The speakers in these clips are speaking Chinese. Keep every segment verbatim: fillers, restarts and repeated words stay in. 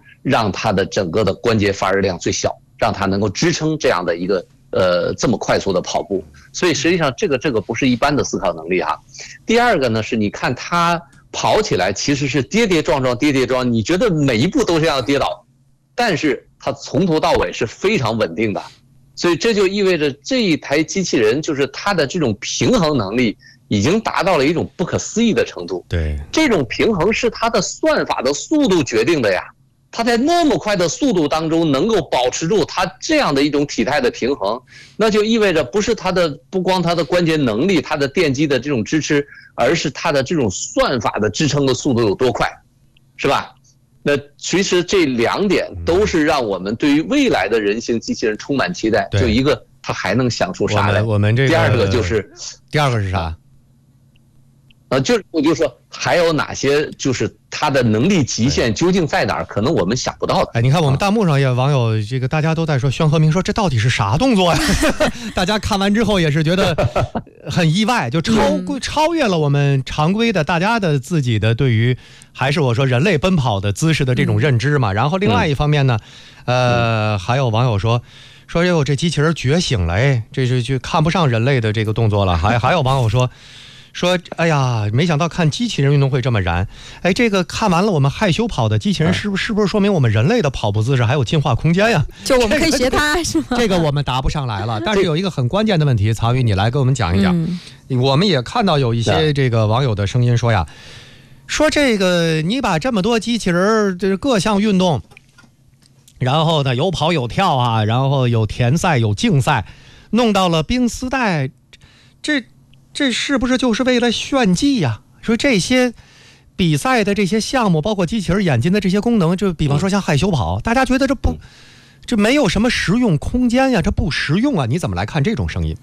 让它的整个的关节发热量最小，让它能够支撑这样的一个呃这么快速的跑步。所以实际上这个这个不是一般的思考能力哈。第二个呢是你看它跑起来其实是跌跌撞撞跌跌撞，你觉得每一步都是要跌倒，但是它从头到尾是非常稳定的。所以这就意味着这一台机器人就是它的这种平衡能力已经达到了一种不可思议的程度。 对， 这种平衡是它的算法的速度决定的呀。它在那么快的速度当中能够保持住它这样的一种体态的平衡，那就意味着不是它的不光它的关节能力，它的电机的这种支持，而是它的这种算法的支撑的速度有多快，是吧？那其实这两点都是让我们对于未来的人形机器人充满期待。就一个它还能想出啥来， 我们这个第二个就是第二个是啥？ 呃，就是我就说还有哪些就是它的能力极限究竟在哪儿？可能我们想不到的。 哎，你看我们弹幕上也网友这个大家都在说，宣和明说这到底是啥动作呀？大家看完之后也是觉得很意外，就超超越了我们常规的大家的自己的对于还是我说人类奔跑的姿势的这种认知嘛。然后另外一方面呢，呃，还有网友说。说哟，这机器人觉醒了，哎，这是就看不上人类的这个动作了。还还有网友说。说，哎呀，没想到看机器人运动会这么燃，哎，这个看完了我们害羞跑的机器人，是不是是不是说明我们人类的跑步姿势还有进化空间呀？ 就我们可以学它，是吗？ 这个我们答不上来了。但是有一个很关键的问题，曹宇，你来给我们讲一讲。嗯、我们也看到有一些这个网友的声音说呀，说这个你把这么多机器人，这各项运动，然后呢有跑有跳啊，然后有田赛有竞赛，弄到了冰丝带，这。这是不是就是为了炫技呀？说这些比赛的这些项目，包括机器人眼睛的这些功能，就比方说像害羞跑，大家觉得这不，这没有什么实用空间呀，这不实用啊？你怎么来看这种声音？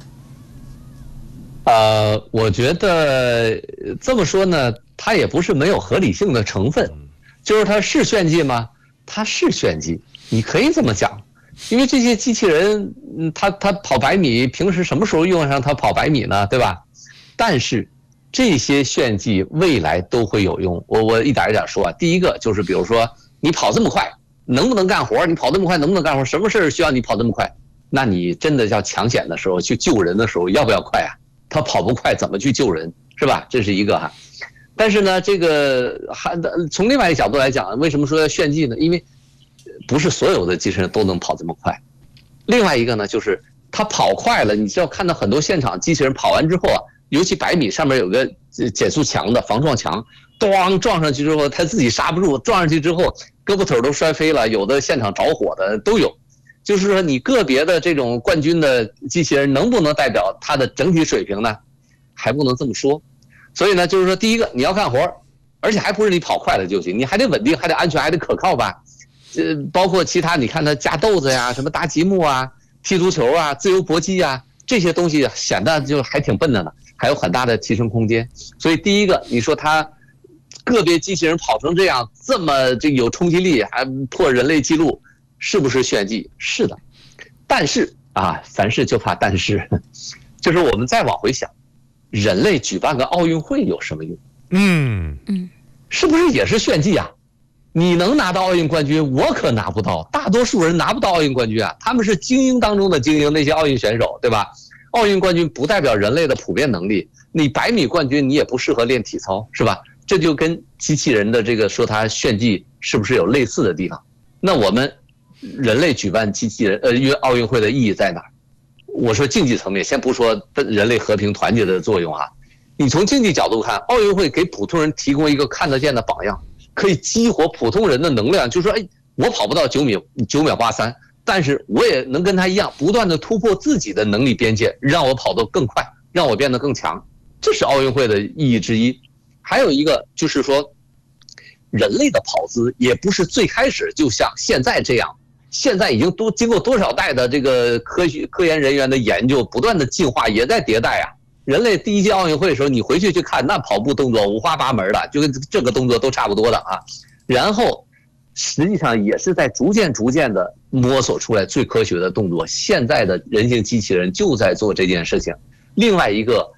呃，我觉得这么说呢，它也不是没有合理性的成分，就是它是炫技吗？它是炫技，你可以这么讲。因为这些机器人，嗯，它它跑百米，平时什么时候用上它跑百米呢？对吧？但是这些炫技未来都会有用。我我一点一点说啊。第一个就是比如说你跑这么快，能不能干活？你跑这么快能不能干活？什么事需要你跑这么快？那你真的要抢险的时候去救人的时候要不要快啊？他跑不快怎么去救人？是吧？这是一个哈。但是呢，这个还从另外一个角度来讲，为什么说要炫技呢？因为不是所有的机器人都能跑这么快。另外一个呢，就是它跑快了，你知道看到很多现场机器人跑完之后啊，尤其百米上面有个减速墙的防撞墙，咣撞上去之后，它自己刹不住，撞上去之后胳膊腿都摔飞了，有的现场着火的都有。就是说你个别的这种冠军的机器人能不能代表它的整体水平呢？还不能这么说。所以呢，就是说第一个你要干活，而且还不是你跑快了就行，你还得稳定，还得安全，还得可靠吧。这包括其他，你看它架豆子呀，什么搭积木啊、踢足球啊、自由搏击啊，这些东西显得就还挺笨的呢，还有很大的提升空间。所以第一个，你说它个别机器人跑成这样，这么这有冲击力，还破人类记录，是不是炫技？是的。但是啊，凡事就怕但是，就是我们再往回想，人类举办个奥运会有什么用？ 嗯嗯， 是不是也是炫技啊？你能拿到奥运冠军，我可拿不到，大多数人拿不到奥运冠军啊，他们是精英当中的精英，那些奥运选手，对吧？奥运冠军不代表人类的普遍能力，你百米冠军你也不适合练体操，是吧？这就跟机器人的这个说它炫技是不是有类似的地方？那我们人类举办机器人呃运奥运会的意义在哪儿？我说竞技层面，先不说人类和平团结的作用啊，你从竞技角度看，奥运会给普通人提供一个看得见的榜样。可以激活普通人的能量，就是说，哎，我跑不到九米九秒八三，但是我也能跟他一样，不断的突破自己的能力边界，让我跑得更快，让我变得更强，这是奥运会的意义之一。还有一个就是说，人类的跑姿也不是最开始就像现在这样，现在已经多经过多少代的这个科学科研人员的研究，不断的进化，也在迭代啊。人类第一届奥运会的时候，你回去去看，那跑步动作五花八门的，就跟这个动作都差不多的啊。然后实际上也是在逐渐逐渐的摸索出来最科学的动作。现在的人形机器人就在做这件事情。另外一个，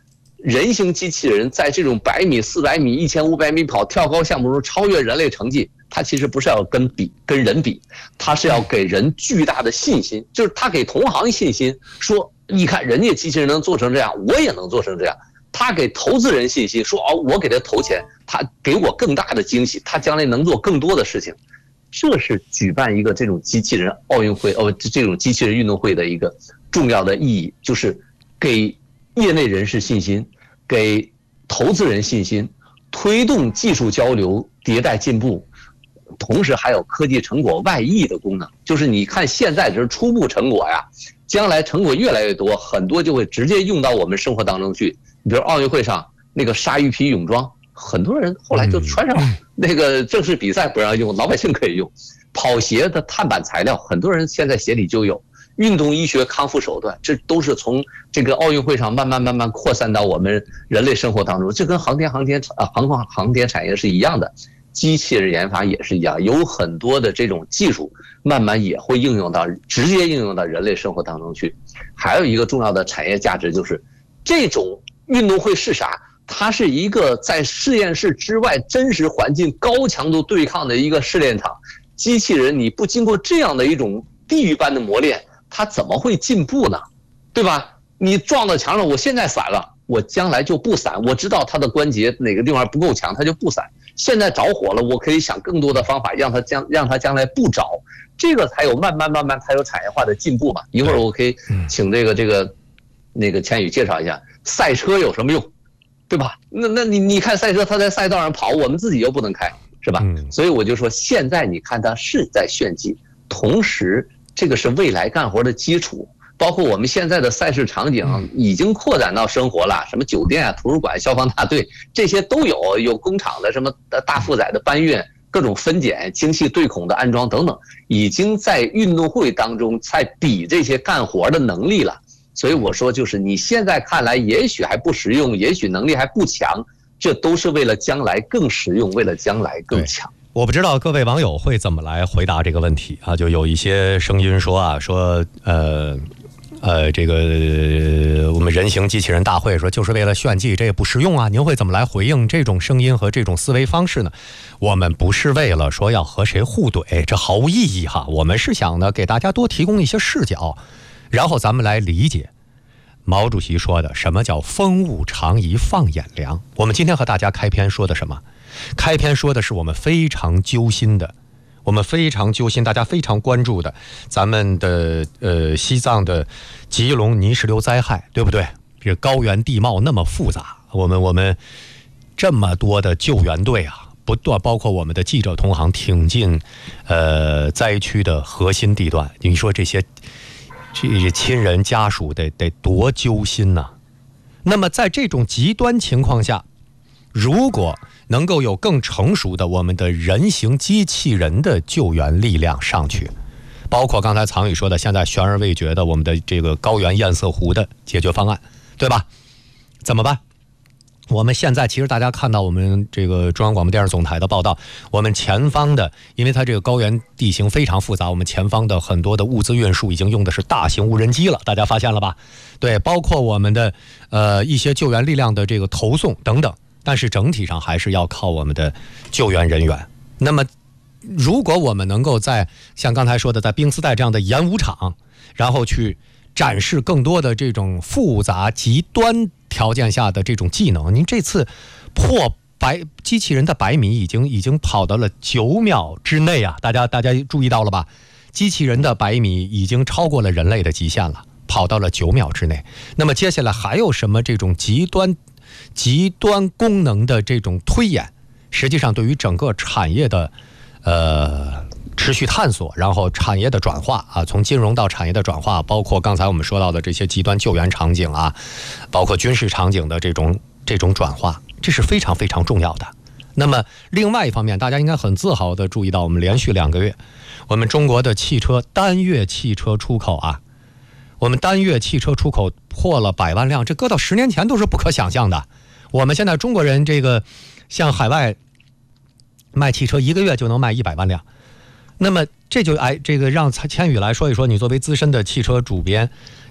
人形机器人在这种百米、四百米、一千五百米跑跳高项目中超越人类成绩，它其实不是要跟比跟人比，它是要给人巨大的信心，就是他给同行信心，说你看人家机器人能做成这样，我也能做成这样。他给投资人信心，说哦，我给他投钱，他给我更大的惊喜，他将来能做更多的事情。这是举办一个这种机器人奥运会哦，这种机器人运动会的一个重要的意义，就是给业内人士信心，给投资人信心，推动技术交流迭代进步，同时还有科技成果外溢的功能。就是你看现在这是初步成果呀，将来成果越来越多，很多就会直接用到我们生活当中去。比如奥运会上那个鲨鱼皮泳装，很多人后来就穿上了，那个正式比赛不让用，老百姓可以用。跑鞋的碳板材料，很多人现在鞋里就有。运动医学康复手段，这都是从这个奥运会上慢慢慢慢扩散到我们人类生活当中。这跟航天航天啊航空航天产业是一样的，机器人研发也是一样，有很多的这种技术慢慢也会应用到直接应用到人类生活当中去。还有一个重要的产业价值就是这种运动会是啥？它是一个在实验室之外真实环境高强度对抗的一个试炼场。机器人你不经过这样的一种地狱般的磨练，它怎么会进步呢？对吧？你撞到墙上，我现在散了，我将来就不散。我知道它的关节哪个地方不够强，它就不散。现在着火了，我可以想更多的方法让它将让它将来不着。这个才有慢慢慢慢才有产业化的进步嘛。一会儿我可以请这个这个那个千羽介绍一下赛车有什么用，对吧？那那你你看赛车，它在赛道上跑，我们自己又不能开，是吧？所以我就说，现在你看它是在炫技，同时这个是未来干活的基础。包括我们现在的赛事场景已经扩展到生活了，什么酒店啊、图书馆、消防大队这些都有，有工厂的什么大负载的搬运、各种分拣、精细对孔的安装等等，已经在运动会当中在比这些干活的能力了。所以我说，就是你现在看来也许还不实用，也许能力还不强，这都是为了将来更实用，为了将来更强。 我不知道各位网友会怎么来回答这个问题啊？就有一些声音说啊，说呃呃，这个我们人形机器人大会说就是为了炫技，这也不实用啊。您会怎么来回应这种声音和这种思维方式呢？我们不是为了说要和谁互怼，这毫无意义哈。我们是想呢给大家多提供一些视角，然后咱们来理解毛主席说的什么叫风物长宜放眼量。我们今天和大家开篇说的什么？开篇说的是我们非常揪心的，我们非常揪心，大家非常关注的，咱们的呃西藏的吉隆泥石流灾害，对不对？这高原地貌那么复杂，我们我们这么多的救援队啊，不断包括我们的记者同行挺进呃灾区的核心地段，你说这些这亲人家属得得多揪心呐！那么在这种极端情况下，如果能够有更成熟的我们的人形机器人的救援力量上去，包括刚才藏宇说的现在悬而未决的我们的这个高原堰塞湖的解决方案，对吧？怎么办？我们现在其实大家看到我们这个中央广播电视总台的报道，我们前方的，因为它这个高原地形非常复杂，我们前方的很多的物资运输已经用的是大型无人机了，大家发现了吧？对，包括我们的呃一些救援力量的这个投送等等，但是整体上还是要靠我们的救援人员。那么如果我们能够在像刚才说的在冰丝带这样的演武场，然后去展示更多的这种复杂极端条件下的这种技能，您这次破百机器人的百米已经已经跑到了九秒之内啊！大家大家注意到了吧？机器人的百米已经超过了人类的极限了，跑到了九秒之内。那么接下来还有什么这种极端极端功能的这种推演？实际上对于整个产业的呃持续探索，然后产业的转化啊，从金融到产业的转化，包括刚才我们说到的这些极端救援场景啊，包括军事场景的这种这种转化，这是非常非常重要的。那么另外一方面，大家应该很自豪地注意到，我们连续两个月，我们中国的汽车单月汽车出口啊，我们单月汽车出口破了百万辆，这搁到十年前都是不可想象的。我们现在中国人这个向海外卖汽车，一个月就能卖一百万辆。那么这就哎，这个让千羽来说一说，你作为资深的汽车主编，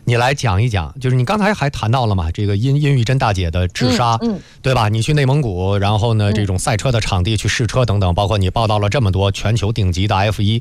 你来讲一讲，就是你刚才还谈到了嘛，这个殷殷玉珍大姐的治沙， 嗯嗯、 对吧？你去内蒙古，然后呢，这种赛车的场地去试车等等，包括你报道了这么多全球顶级的 F 一